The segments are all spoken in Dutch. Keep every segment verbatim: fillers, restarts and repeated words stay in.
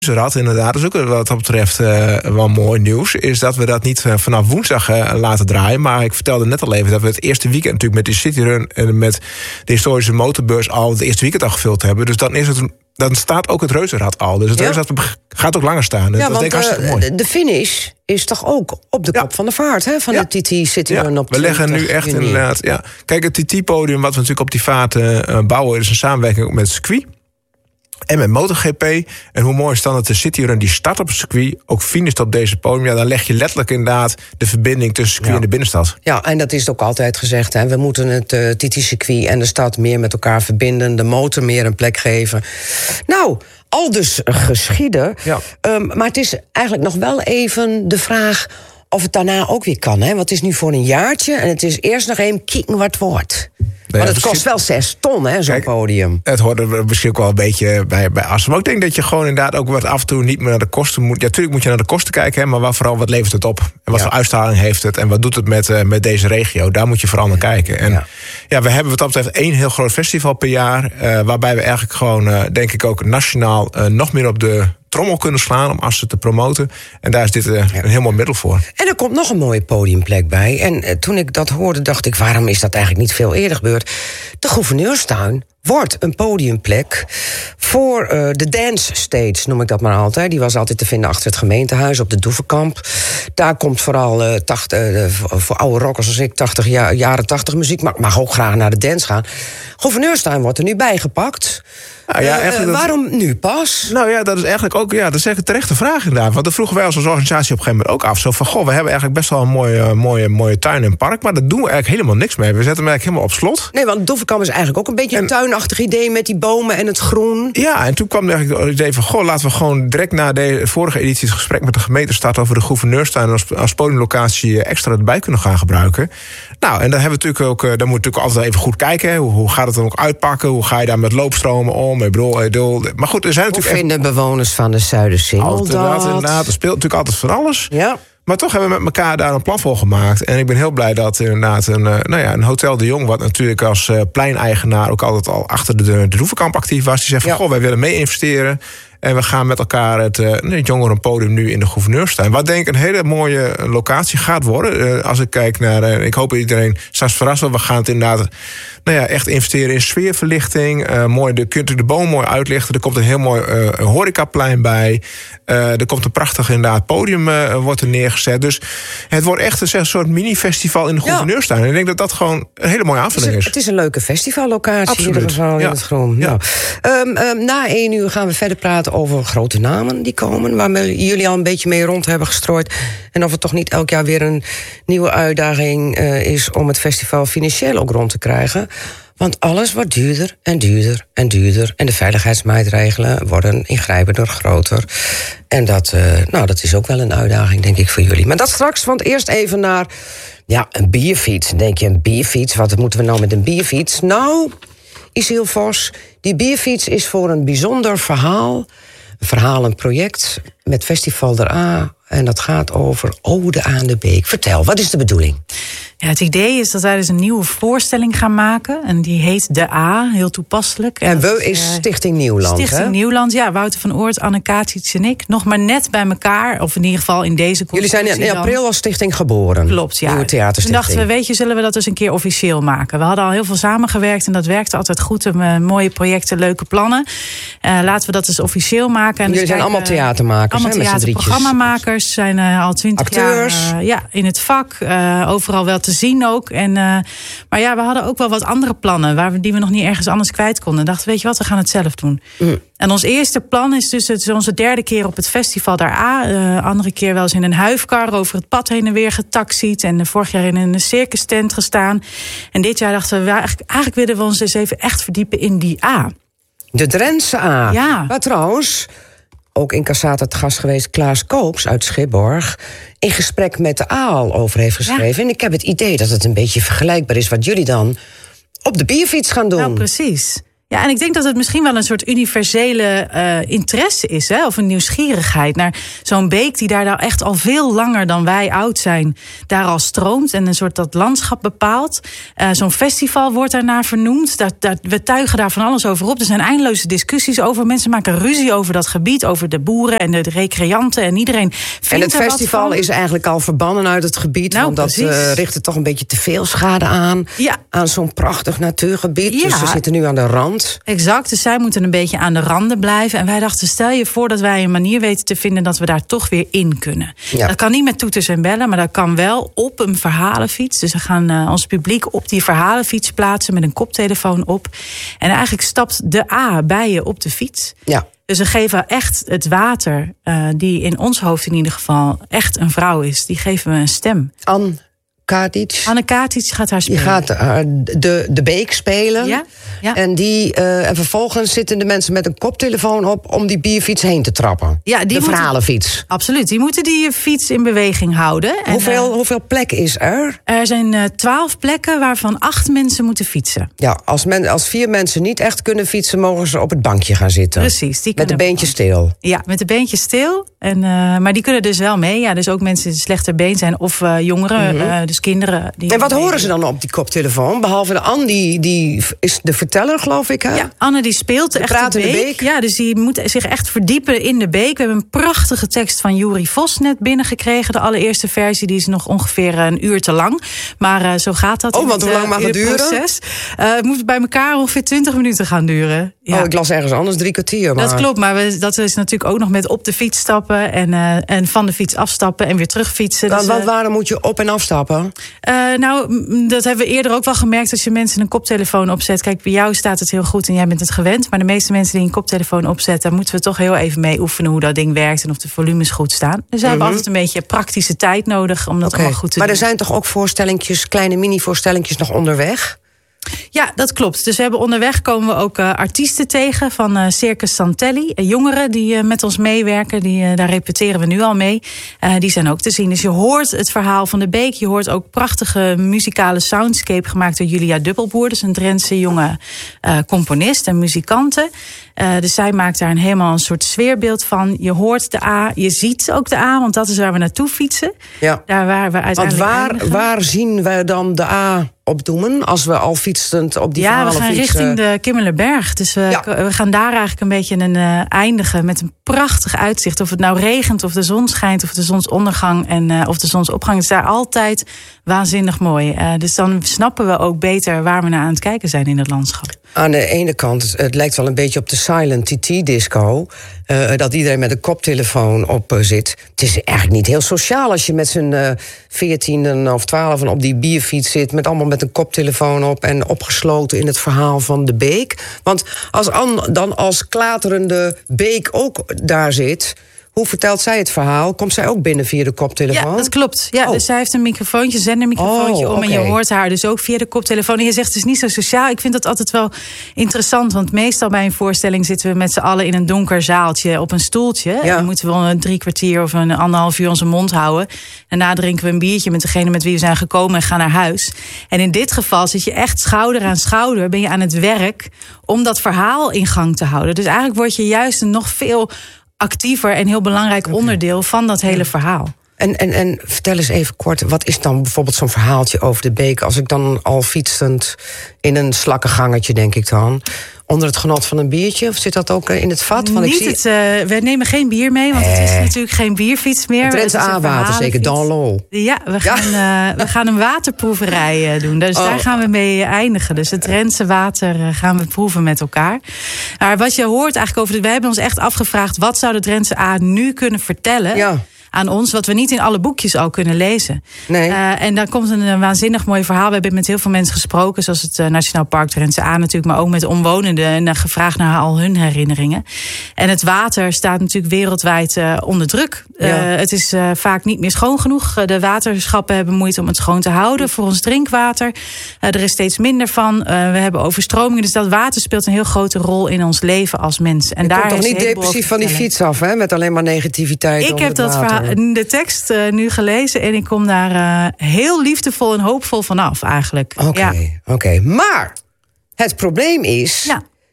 Reuzenrad, inderdaad, dat is ook wat dat betreft uh, wel mooi nieuws, is dat we dat niet uh, vanaf woensdag uh, laten draaien. Maar ik vertelde net al even dat we het eerste weekend natuurlijk met die Cityrun en met de historische motorbeurs al het eerste weekend al gevuld hebben. Dus dan is het dan staat ook het Reuzenrad al. Dus het ja. Reuzenrad gaat ook langer staan. Ja, dat want denk ik uh, mooi. de finish is toch ook op de kop ja. van de vaart, hè? Van ja. de T T Cityrun ja. op We leggen nu echt juni. inderdaad. Ja. Kijk, het T T-podium wat we natuurlijk op die vaart uh, bouwen, is een samenwerking ook met het circuit. En met MotoGP. En hoe mooi is dan dat de Cityrun die start op het circuit ook finisht op deze podium. Ja, dan leg je letterlijk inderdaad de verbinding tussen circuit ja. en de binnenstad. Ja, en dat is ook altijd gezegd. Hè. We moeten het uh, T T-circuit en de stad meer met elkaar verbinden. De motor meer een plek geven. Nou, al dus geschieden. Ja. Um, maar het is eigenlijk nog wel even de vraag of het daarna ook weer kan. Hè? Want het is nu voor een jaartje en het is eerst nog even kijken wat het wordt. Want het kost wel zes ton, hè, zo'n Kijk, podium. Het hoort er misschien ook wel een beetje bij, bij Assen. Maar ik denk dat je gewoon inderdaad ook wat af en toe niet meer naar de kosten moet. Ja, natuurlijk moet je naar de kosten kijken, hè, maar waar, vooral wat levert het op? En wat ja. voor uitstraling heeft het? En wat doet het met, uh, met deze regio? Daar moet je vooral naar kijken. En ja. ja, we hebben wat dat betreft één heel groot festival per jaar. Uh, waarbij we eigenlijk gewoon, uh, denk ik ook nationaal, uh, nog meer op de trommel kunnen slaan om Assen te promoten. En daar is dit uh, ja. een heel mooi middel voor. En er komt nog een mooie podiumplek bij. En uh, toen ik dat hoorde, dacht ik, waarom is dat eigenlijk niet veel eerder gebeurd? De Gouverneurstuin wordt een podiumplek voor uh, de dance stage, noem ik dat maar altijd. Die was altijd te vinden achter het gemeentehuis op de Doevenkamp. Daar komt vooral uh, tacht, uh, voor oude rockers als ik, tachtig jaar, jaren tachtig muziek, maar ik mag ook graag naar de dance gaan. Gouverneurstuin wordt er nu bijgepakt. Nou ja, uh, uh, waarom dat, nu pas? Nou ja, dat is eigenlijk ook, ja, dat is echt een terechte vraag inderdaad. Want dat vroegen wij als organisatie op een gegeven moment ook af. Zo van, goh, we hebben eigenlijk best wel een mooie, mooie, mooie tuin en park, maar daar doen we eigenlijk helemaal niks mee. We zetten hem eigenlijk helemaal op slot. Nee, want Doevenkamp is eigenlijk ook een beetje en, een tuinachtig idee met die bomen en het groen. Ja, en toen kwam eigenlijk het idee van, goh, laten we gewoon direct na de vorige editie het gesprek met de gemeente starten over de Gouverneurstuin als, als podiumlocatie extra erbij kunnen gaan gebruiken. Nou, en dan hebben we natuurlijk ook, dan moet je natuurlijk altijd even goed kijken. Hoe, hoe gaat het dan ook uitpakken? Hoe ga je daar met loopstromen om? Ik bedoel, maar goed, er zijn Hoe natuurlijk vinden even bewoners van de Zuidersingel dat? Inderdaad, inderdaad, er speelt natuurlijk altijd van alles. Ja. Maar toch hebben we met elkaar daar een plan voor gemaakt. En ik ben heel blij dat inderdaad een, nou ja, een Hotel de Jong, wat natuurlijk als uh, pleineigenaar ook altijd al achter de, de Doevenkamp actief was, die zegt van, ja. goh, wij willen mee investeren. En we gaan met elkaar het, uh, het jongerenpodium nu in de Gouverneurstuin. Wat denk ik een hele mooie locatie gaat worden. Uh, als ik kijk naar, uh, ik hoop dat iedereen straks verrast wordt. We gaan het inderdaad nou ja, echt investeren in sfeerverlichting. Uh, mooi, de, kunt u de boom mooi uitlichten. Er komt een heel mooi uh, horecaplein bij. Uh, er komt een prachtig inderdaad podium uh, wordt er neergezet. Dus het wordt echt een, een soort mini-festival in de Gouverneurstuin. Ja. En ik denk dat dat gewoon een hele mooie aanvulling is. Het is een leuke festivallocatie. Absoluut. In ieder geval ja. in het groen. Ja. Nou, um, um, na één uur gaan we verder praten over grote namen die komen, waar jullie al een beetje mee rond hebben gestrooid. En of het toch niet elk jaar weer een nieuwe uitdaging uh, is om het festival financieel ook rond te krijgen. Want alles wordt duurder en duurder en duurder. En de veiligheidsmaatregelen worden ingrijpender, groter. En dat, uh, nou, dat is ook wel een uitdaging, denk ik, voor jullie. Maar dat straks, want eerst even naar ja, een bierfiets. Dan denk je, een bierfiets, wat moeten we nou met een bierfiets? Nou, Isiel Vos, die bierfiets is voor een bijzonder verhaal. Een verhaal, een project met Festival der A. En dat gaat over Ode aan de Beek. Vertel, wat is de bedoeling? Ja, het idee is dat wij dus een nieuwe voorstelling gaan maken. En die heet De A, heel toepasselijk. En, en we is uh, Stichting Nieuwland, Stichting hè? Nieuwland, ja. Wouter van Oort, Anne Katsiets en ik. Nog maar net bij elkaar, of in ieder geval in deze Jullie zijn in, in april als stichting geboren. Klopt, ja. Nieuwe theaterstichting. Toen dachten we, weet je, zullen we dat dus een keer officieel maken? We hadden al heel veel samengewerkt en dat werkte altijd goed. Uh, mooie projecten, leuke plannen. Uh, laten we dat dus officieel maken. En jullie dus zijn kijken, allemaal theatermakers, allemaal hè, met z'n drietjes. Theaterprogrammamakers, zijn uh, al twintig Acteurs. jaar uh, ja, in het vak. Uh, overal wel te zien ook. En Uh, maar ja, we hadden ook wel wat andere plannen waar we, die we nog niet ergens anders kwijt konden. Dachten, weet je wat, we gaan het zelf doen. Mm. En ons eerste plan is dus, het is onze derde keer op het festival daar A. Uh, andere keer wel eens in een huifkar over het pad heen en weer getaxied. En vorig jaar in een circus tent gestaan. En dit jaar dachten we, eigenlijk, eigenlijk willen we ons eens even echt verdiepen in die A. De Drentse A. Ja. Maar trouwens, ook in Cassata te gast geweest Klaas Koops uit Schipborg, in gesprek met de A al over heeft geschreven. Ja. En ik heb het idee dat het een beetje vergelijkbaar is wat jullie dan op de bierfiets gaan doen. Nou, precies. Ja, en ik denk dat het misschien wel een soort universele uh, interesse is, hè, of een nieuwsgierigheid naar zo'n beek die daar nou echt al veel langer dan wij oud zijn, daar al stroomt en een soort dat landschap bepaalt. Uh, zo'n festival wordt daarnaar vernoemd. Dat, dat, we tuigen daar van alles over op. Er zijn eindeloze discussies over. Mensen maken ruzie over dat gebied, over de boeren en de recreanten en iedereen vindt En het er festival wat van. is eigenlijk al verbannen uit het gebied, Nou, want dat uh, richt er toch een beetje te veel schade aan, ja. aan zo'n prachtig natuurgebied. Ja. Dus we zitten nu aan de rand. Exact, dus zij moeten een beetje aan de randen blijven. En wij dachten, stel je voor dat wij een manier weten te vinden dat we daar toch weer in kunnen. Ja. Dat kan niet met toeters en bellen, maar dat kan wel op een verhalenfiets. Dus we gaan uh, ons publiek op die verhalenfiets plaatsen met een koptelefoon op. En eigenlijk stapt de A bij je op de fiets. Ja. Dus we geven echt het water, uh, die in ons hoofd in ieder geval echt een vrouw is. Die geven we een stem. Anne Katic. Anne Katic gaat haar spelen. Die gaat uh, de, de beek spelen. Ja, ja. En, die, uh, en vervolgens zitten de mensen met een koptelefoon op om die bierfiets heen te trappen. Ja, die de moeten, verhalenfiets. Absoluut, die moeten die fiets in beweging houden. En, hoeveel, uh, hoeveel plek is er? Er zijn twaalf uh, plekken waarvan acht mensen moeten fietsen. Ja, als, men, als vier mensen niet echt kunnen fietsen, mogen ze op het bankje gaan zitten. Precies. Die met de beentjes stil. Ja, met de beentjes stil. En, uh, maar die kunnen dus wel mee. Ja, dus ook mensen die slechter been zijn of uh, jongeren, mm-hmm. uh, dus kinderen. Die en wat mee. horen ze dan op die koptelefoon? Behalve de Anne, die, die is de verteller, geloof ik. Hè? Ja, Anne die speelt de echt de beek. de beek. Ja, dus die moet zich echt verdiepen in de beek. We hebben een prachtige tekst van Juri Vos net binnengekregen. De allereerste versie, die is nog ongeveer een uur te lang. Maar uh, zo gaat dat. Oh, want hoe lang mag het duren? Proces. Uh, het moet bij elkaar ongeveer twintig minuten gaan duren. Ja. Oh, ik las ergens anders drie kwartier. Maar... Dat klopt, maar we, dat is natuurlijk ook nog met op de fiets stappen en, uh, en van de fiets afstappen en weer terugfietsen. Dan, dus, want uh, waarom moet je op- en afstappen? Uh, nou, dat hebben we eerder ook wel gemerkt als je mensen een koptelefoon opzet. Kijk, bij jou staat het heel goed en jij bent het gewend. Maar de meeste mensen die een koptelefoon opzetten, daar moeten we toch heel even mee oefenen hoe dat ding werkt en of de volumes goed staan. Dus we mm-hmm. hebben altijd een beetje praktische tijd nodig om dat okay. allemaal goed te maar doen. Maar er zijn toch ook voorstellingjes, kleine mini-voorstellingjes nog onderweg? Ja, dat klopt. Dus we hebben onderweg komen we ook uh, artiesten tegen van uh, Circus Santelli. Uh, jongeren die uh, met ons meewerken, die, uh, daar repeteren we nu al mee. Uh, die zijn ook te zien. Dus je hoort het verhaal van de beek. Je hoort ook prachtige muzikale soundscape gemaakt door Julia Dubbelboer. Dus een Drentse jonge uh, componist en muzikante. Uh, dus zij maakt daar een helemaal een soort sfeerbeeld van. Je hoort de A, je ziet ook de A, want dat is waar we naartoe fietsen. Ja. Daar waar we uiteindelijk want waar, waar zien we dan de A opdoemen als we al fietsend op die Ja, we gaan fietsen. richting de Kimmelerberg. Dus we, ja. we gaan daar eigenlijk een beetje een, uh, eindigen met een prachtig uitzicht. Of het nou regent, of de zon schijnt, of de zonsondergang en uh, of de zonsopgang. Het is daar altijd waanzinnig mooi. Uh, dus dan snappen we ook beter waar we naar aan het kijken zijn in het landschap. Aan de ene kant, het lijkt wel een beetje op de silent T T-disco. Uh, dat iedereen met een koptelefoon op uh, zit. Het is eigenlijk niet heel sociaal als je met z'n uh, veertienden of twaalfen op die bierfiets zit, met allemaal met een koptelefoon op en opgesloten in het verhaal van de beek. Want als Anne dan als klaterende beek ook daar zit, hoe vertelt zij het verhaal? Komt zij ook binnen via de koptelefoon? Ja, dat klopt. Ja, oh. Dus zij heeft een microfoontje, zendermicrofoontje oh, om. Okay. En je hoort haar dus ook via de koptelefoon. En je zegt het is niet zo sociaal. Ik vind dat altijd wel interessant. Want meestal bij een voorstelling zitten we met z'n allen in een donker zaaltje op een stoeltje. Ja. En dan moeten we een drie kwartier of een anderhalf uur onze mond houden. Daarna drinken we een biertje met degene met wie we zijn gekomen en gaan naar huis. En in dit geval zit je echt schouder aan schouder. Ben je aan het werk om dat verhaal in gang te houden. Dus eigenlijk word je juist een nog veel actiever en heel belangrijk okay. onderdeel van dat hele verhaal. En, en, en vertel eens even kort, wat is dan bijvoorbeeld zo'n verhaaltje over de beek? Als ik dan al fietsend in een slakkengangetje, denk ik dan, onder het genot van een biertje? Of zit dat ook in het vat? Want Niet ik zie... het, uh, we nemen geen bier mee, want eh. het is natuurlijk geen bierfiets meer. Het Drentse A-water, zeker, Danlo. Ja, we gaan, ja. Uh, we gaan een waterproeverij uh, doen. Dus oh. daar gaan we mee eindigen. Dus het Drentse water uh, gaan we proeven met elkaar. Maar wat je hoort eigenlijk over... De, we hebben ons echt afgevraagd, wat zou de Drentse A nu kunnen vertellen... Ja. aan ons, wat we niet in alle boekjes al kunnen lezen. Nee. Uh, en dan komt een, een waanzinnig mooi verhaal. We hebben met heel veel mensen gesproken, zoals het uh, Nationaal Park Drentse A natuurlijk, maar ook met omwonenden en uh, gevraagd naar al hun herinneringen. En het water staat natuurlijk wereldwijd uh, onder druk. Ja. Uh, het is uh, vaak niet meer schoon genoeg. Uh, de waterschappen hebben moeite om het schoon te houden voor ons drinkwater. Uh, er is steeds minder van. Uh, we hebben overstromingen. Dus dat water speelt een heel grote rol in ons leven als mens. En je daar komt toch niet depressief van die fiets af, hè? Met alleen maar negativiteit. Ik heb dat verhaal. de tekst uh, nu gelezen en ik kom daar uh, heel liefdevol en hoopvol vanaf eigenlijk. Oké, okay, ja. oké. Okay. Maar het probleem is... Ja.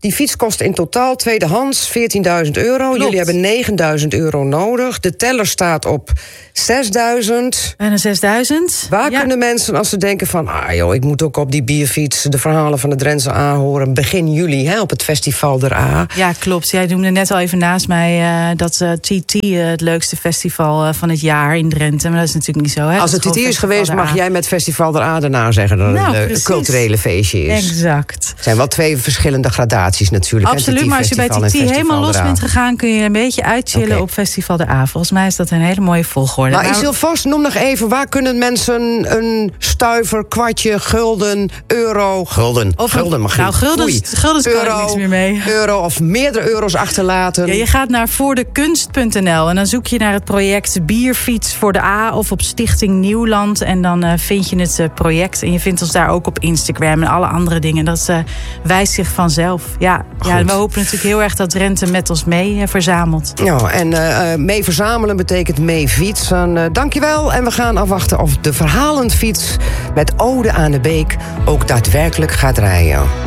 Die fiets kost in totaal tweedehands veertienduizend euro. Klopt. Jullie hebben negenduizend euro nodig. De teller staat op zesduizend. Bijna zesduizend. Waar ja. kunnen mensen, als ze denken van... ah joh, ik moet ook op die bierfiets de verhalen van de Drentse A horen... begin juli hè, op het Festival der A. Ja, klopt. Jij noemde net al even naast mij uh, dat uh, T T uh, het leukste festival uh, van het jaar in Drenthe. Maar dat is natuurlijk niet zo. Hè? Als het T T is geweest, mag jij met Festival der A daarna zeggen... dat nou, het een uh, culturele feestje is. Exact. Het zijn wel twee verschillende gradaties natuurlijk. Absoluut, maar als je bij T T helemaal los bent gegaan... kun je een beetje uitchillen okay. op Festival der A. Volgens mij is dat een hele mooie volgorde. Maar nou, Isil Vos, noem nog even... waar kunnen mensen een stuiver, kwartje, gulden, euro... Gulden, of gulden mag nou, guldens, guldens kan euro, er niks meer mee. Euro of meerdere euro's achterlaten. Ja, je gaat naar voordekunst punt n l en dan zoek je naar het project Bierfiets voor de A... of op Stichting Nieuwland en dan uh, vind je het uh, project. En je vindt ons daar ook op Instagram en alle andere dingen. Dat uh, wijst zich vanzelf. Ja, ja, en we hopen natuurlijk heel erg dat Drenthe met ons mee uh, verzamelt. Ja, en uh, mee verzamelen betekent mee fietsen. Uh, dankjewel en we gaan afwachten of de verhalenfiets... met Ode aan de Beek ook daadwerkelijk gaat rijden.